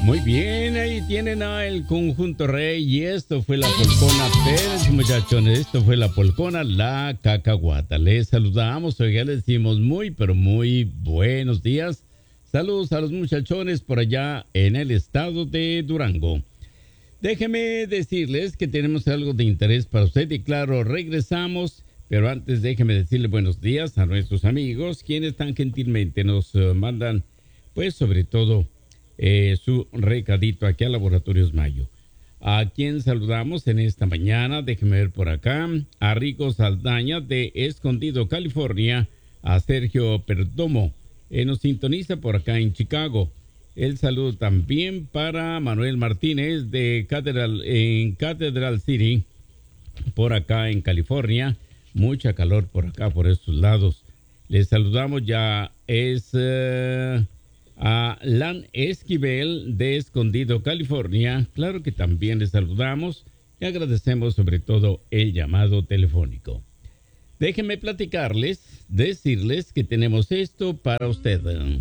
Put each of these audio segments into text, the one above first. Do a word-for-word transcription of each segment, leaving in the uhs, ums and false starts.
Muy bien, ahí tienen a el conjunto Rey y esto fue la polcona Pérez, muchachones, esto fue la polcona La Cacahuata. Les saludamos, hoy ya les decimos muy, pero muy buenos días. Saludos a los muchachones por allá en el estado de Durango. Déjenme decirles que tenemos algo de interés para usted y claro, regresamos, pero antes déjenme decirle buenos días a nuestros amigos, quienes tan gentilmente nos uh, mandan, pues sobre todo, Eh, su recadito aquí a Laboratorios Mayo. A quien saludamos en esta mañana, déjeme ver por acá, a Rico Saldaña de Escondido, California, a Sergio Perdomo, eh, nos sintoniza por acá en Chicago. El saludo también para Manuel Martínez de Catedral, en Catedral City, por acá en California. Mucha calor por acá, por estos lados. Les saludamos, ya es... Uh, a Lan Esquivel de Escondido, California. Claro que también les saludamos y agradecemos sobre todo el llamado telefónico. Déjenme platicarles, decirles que tenemos esto para usted.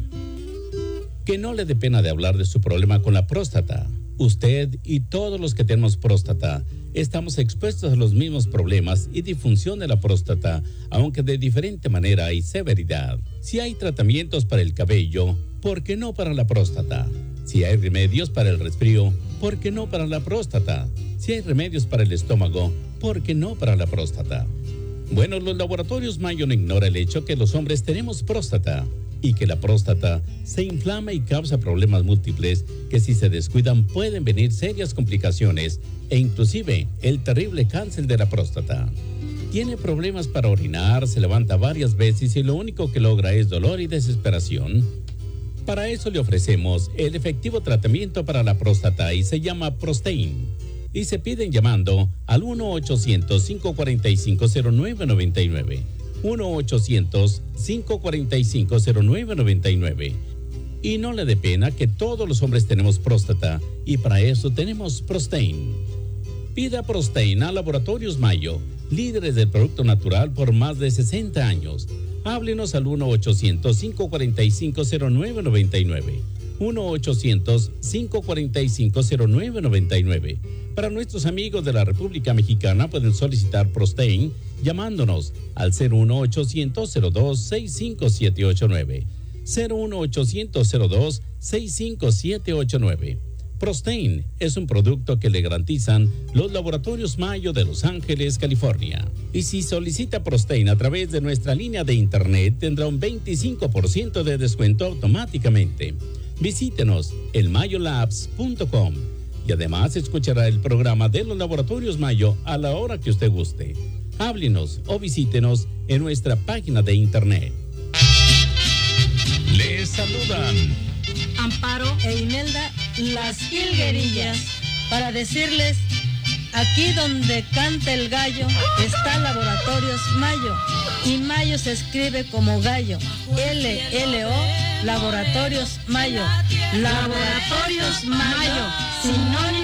Que no le dé pena de hablar de su problema con la próstata. Usted y todos los que tenemos próstata estamos expuestos a los mismos problemas y disfunción de la próstata, aunque de diferente manera y severidad. Si hay tratamientos para el cabello, ¿por qué no para la próstata? Si hay remedios para el resfrío, ¿por qué no para la próstata? Si hay remedios para el estómago, ¿por qué no para la próstata? Bueno, los laboratorios Mayo no ignora el hecho que los hombres tenemos próstata y que la próstata se inflama y causa problemas múltiples que si se descuidan pueden venir serias complicaciones e inclusive el terrible cáncer de la próstata. Tiene problemas para orinar, se levanta varias veces y lo único que logra es dolor y desesperación. Para eso le ofrecemos el efectivo tratamiento para la próstata y se llama Prostain. Y se piden llamando al uno ochocientos, cinco cuatro cinco, cero nueve nueve nueve. uno ochocientos, cinco cuatro cinco, cero nueve nueve nueve. Y no le dé pena que todos los hombres tenemos próstata y para eso tenemos Prostain. Pida Prostain a Laboratorios Mayo, líderes del producto natural por más de sesenta años. Háblenos al uno ochocientos, cinco cuatro cinco, cero nueve nueve nueve. uno ochocientos, cinco cuatro cinco, cero nueve nueve nueve. Para nuestros amigos de la República Mexicana pueden solicitar Prostain llamándonos al cero uno ochocientos, cero dos, seis cinco siete ocho nueve. cero uno ochocientos, cero dos, seis cinco siete ocho nueve. Prostain es un producto que le garantizan los Laboratorios Mayo de Los Ángeles, California. Y si solicita Prostain a través de nuestra línea de internet, tendrá un veinticinco por ciento de descuento automáticamente. Visítenos en mayo labs punto com y además escuchará el programa de los Laboratorios Mayo a la hora que usted guste. Háblenos o visítenos en nuestra página de internet. Les saludan Amparo e Imelda, las Jilguerillas, para decirles, aquí donde canta el gallo está Laboratorios Mayo, y Mayo se escribe como gallo, L L O, Laboratorios Mayo, Laboratorios Mayo, sinónimo